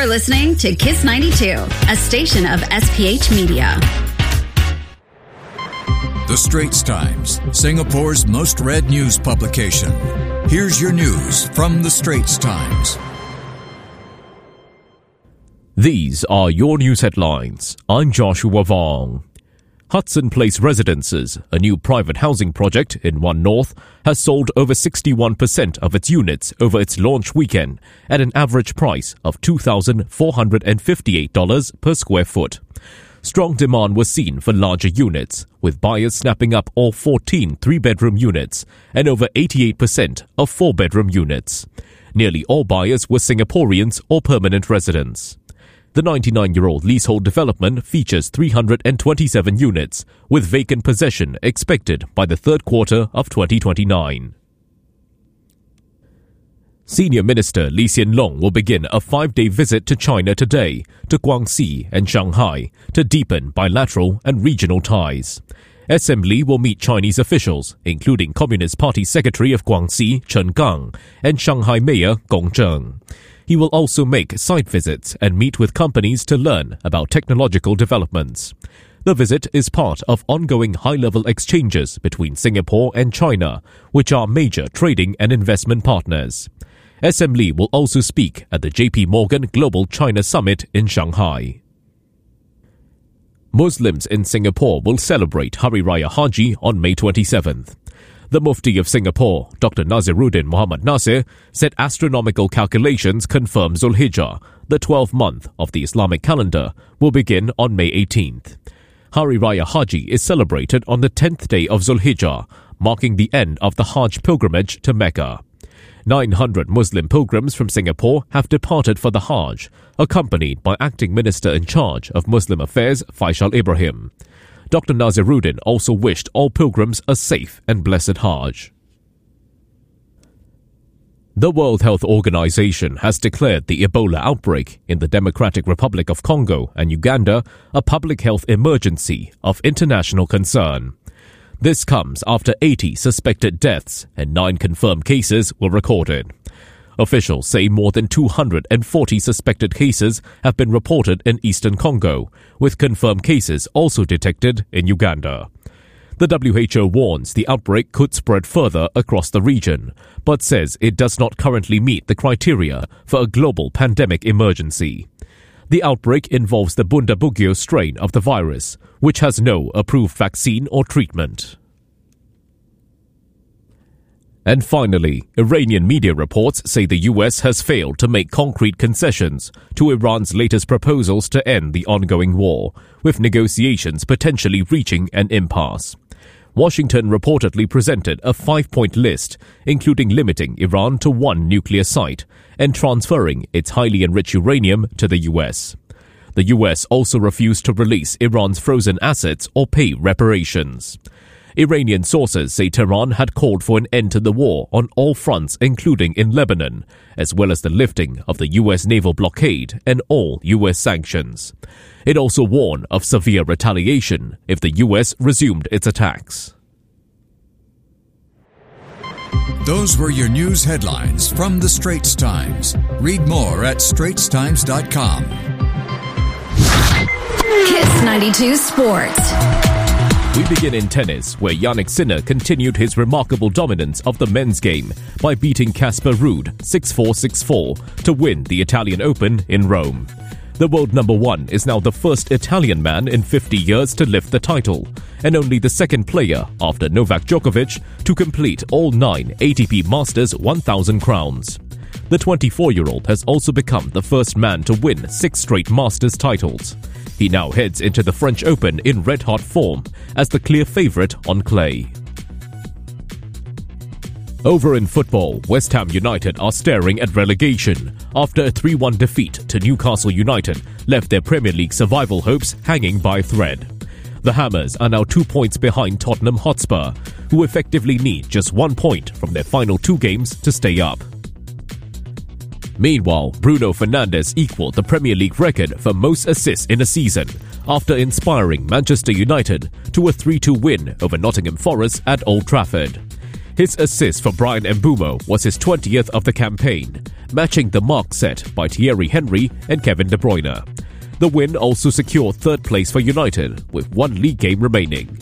You're listening to Kiss 92, a station of SPH Media. The Straits Times, Singapore's most read news publication. Here's your news from The Straits Times. These are your news headlines. I'm Joshua Vong. Hudson Place Residences, a new private housing project in One North, has sold over 61% of its units over its launch weekend at an average price of $2,458 per square foot. Strong demand was seen for larger units, with buyers snapping up all 14 three-bedroom units and over 88% of four-bedroom units. Nearly all buyers were Singaporeans or permanent residents. The 99-year-old leasehold development features 327 units, with vacant possession expected by the third quarter of 2029. Senior Minister Lee Hsien Loong will begin a 5-day visit to China today, to Guangxi and Shanghai, to deepen bilateral and regional ties. SM Lee will meet Chinese officials, including Communist Party Secretary of Guangxi, Chen Gang, and Shanghai Mayor Gong Zheng. He will also make site visits and meet with companies to learn about technological developments. The visit is part of ongoing high-level exchanges between Singapore and China, which are major trading and investment partners. SM Lee will also speak at the JP Morgan Global China Summit in Shanghai. Muslims in Singapore will celebrate Hari Raya Haji on May 27th. The Mufti of Singapore, Dr. Naziruddin Muhammad Nasir, said astronomical calculations confirm Zulhijjah, the 12th month of the Islamic calendar, will begin on May 18th. Hari Raya Haji is celebrated on the 10th day of Zulhijjah, marking the end of the Hajj pilgrimage to Mecca. 900 Muslim pilgrims from Singapore have departed for the Hajj, accompanied by Acting Minister in charge of Muslim Affairs Faisal Ibrahim. Dr. Naziruddin also wished all pilgrims a safe and blessed Hajj. The World Health Organization has declared the Ebola outbreak in the Democratic Republic of Congo and Uganda a public health emergency of international concern. This comes after 80 suspected deaths and 9 confirmed cases were recorded. Officials say more than 240 suspected cases have been reported in eastern Congo, with confirmed cases also detected in Uganda. The WHO warns the outbreak could spread further across the region, but says it does not currently meet the criteria for a global pandemic emergency. The outbreak involves the Bundibugyo strain of the virus, which has no approved vaccine or treatment. And finally, Iranian media reports say the US has failed to make concrete concessions to Iran's latest proposals to end the ongoing war, with negotiations potentially reaching an impasse. Washington reportedly presented a 5-point list, including limiting Iran to 1 nuclear site and transferring its highly enriched uranium to the US. The US also refused to release Iran's frozen assets or pay reparations. Iranian sources say Tehran had called for an end to the war on all fronts, including in Lebanon, as well as the lifting of the U.S. naval blockade and all U.S. sanctions. It also warned of severe retaliation if the U.S. resumed its attacks. Those were your news headlines from The Straits Times. Read more at straitstimes.com. Kiss 92 Sports. We begin in tennis, where Jannik Sinner continued his remarkable dominance of the men's game by beating Casper Ruud 6-4, 6-4 to win the Italian Open in Rome. The world number 1 is now the first Italian man in 50 years to lift the title, and only the second player after Novak Djokovic to complete all 9 ATP Masters 1000 crowns. The 24-year-old has also become the first man to win 6 straight Masters titles. He now heads into the French Open in red-hot form as the clear favourite on clay. Over in football, West Ham United are staring at relegation after a 3-1 defeat to Newcastle United left their Premier League survival hopes hanging by a thread. The Hammers are now 2 points behind Tottenham Hotspur, who effectively need just 1 point from their final 2 games to stay up. Meanwhile, Bruno Fernandes equaled the Premier League record for most assists in a season after inspiring Manchester United to a 3-2 win over Nottingham Forest at Old Trafford. His assist for Brian Mbeumo was his 20th of the campaign, matching the mark set by Thierry Henry and Kevin De Bruyne. The win also secured third place for United, with one league game remaining.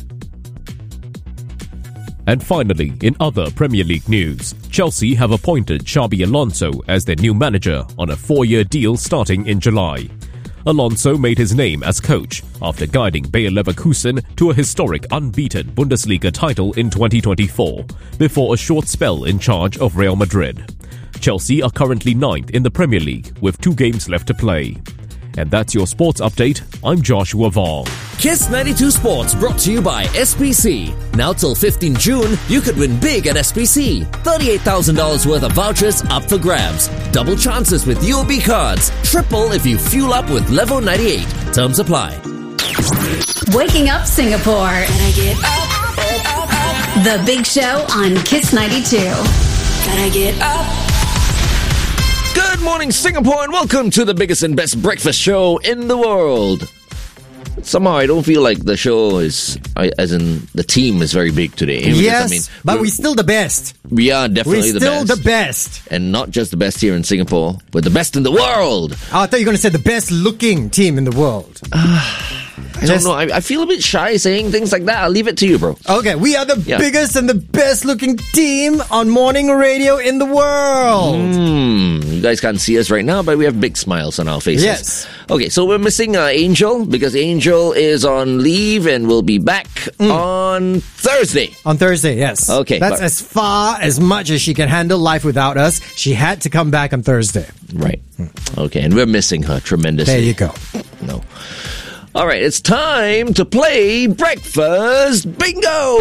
And finally, in other Premier League news, Chelsea have appointed Xabi Alonso as their new manager on a 4-year deal starting in July. Alonso made his name as coach after guiding Bayer Leverkusen to a historic unbeaten Bundesliga title in 2024, before a short spell in charge of Real Madrid. Chelsea are currently 9th in the Premier League with 2 games left to play. And that's your sports update. I'm Joshua Vaughn. Kiss 92 Sports brought to you by SPC. Now till 15 June, you could win big at SPC. $38,000 worth of vouchers up for grabs. Double chances with UOB cards. Triple if you fuel up with Level 98. Terms apply. Waking up Singapore. Can I get up? The Big Show on Kiss 92. Can I get up? Good morning, Singapore, and welcome to the biggest and best breakfast show in the world. Somehow I don't feel like the show is, as in the team is very big today. Yes, but we're still the best. We are definitely the best. We're still the best. And not just the best here in Singapore, but the best in the world. I thought you were going to say the best looking team in the world. I don't know. I feel a bit shy saying things like that. I'll leave it to you, bro. Okay, we are the biggest and the best looking team on morning radio in the world. You guys can't see us right now, but we have big smiles on our faces. Yes. Okay, so we're missing Angel because Angel is on leave and will be back on Thursday. On Thursday, yes. Okay. That's as far as much as she can handle life without us. She had to come back on Thursday. Right. Okay, and we're missing her tremendously. There you go. No. All right, it's time to play Breakfast Bingo!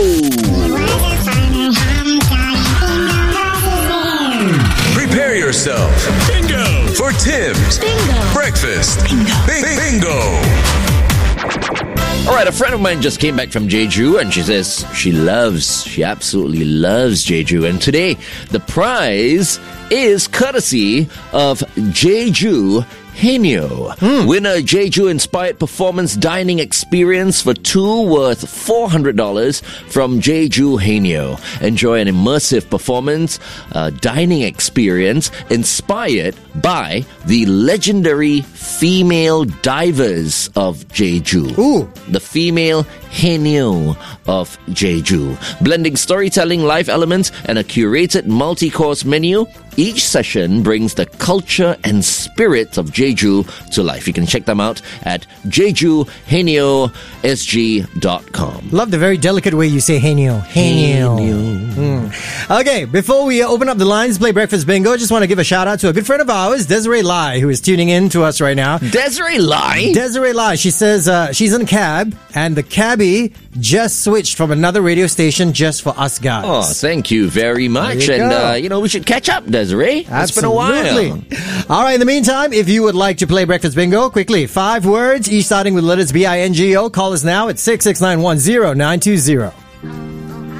Prepare yourself. Bingo! For Tim's Bingo. Breakfast Bingo. All right, a friend of mine just came back from Jeju and she says she absolutely loves Jeju. And today, the prize is courtesy of Jeju Haenyo. Winner Jeju-inspired performance dining experience for 2 worth $400 from Jeju Haenyo. Enjoy an immersive performance dining experience inspired by the legendary female divers of Jeju. Ooh. The female Haenyo of Jeju. Blending storytelling, live elements, and a curated multi-course menu, each session brings the culture and spirit of Jeju to life. You can check them out at jejuhaenyosg.com. Love the very delicate way you say Haenyo. Okay, before we open up the lines, play Breakfast Bingo, just want to give a shout out to a good friend of ours, Desiree Lai, who is tuning in to us right now. Desiree Lai? Desiree Lai. She says she's in a cab, and the cabbie just switched from another radio station just for us guys. Oh, thank you very much. And, we should catch up, Desiree. It's been a while. All right, in the meantime, if you would like to play Breakfast Bingo, quickly, 5 words, each starting with letters BINGO. Call us now at 66910 920.